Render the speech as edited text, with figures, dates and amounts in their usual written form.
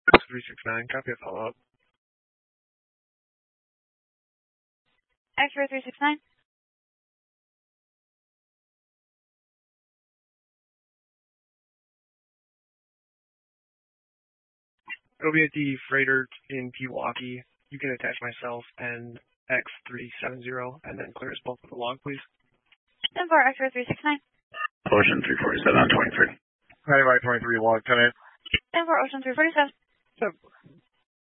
369, copy a follow-up. X-ray 369. It'll be at the freighter in Pewaukee. You can attach myself and X370 and then clear us both with the log, please. 10-4, X-ray 369. Ocean 347 on 23. 9523 log 10-8. 10-4, Ocean 347.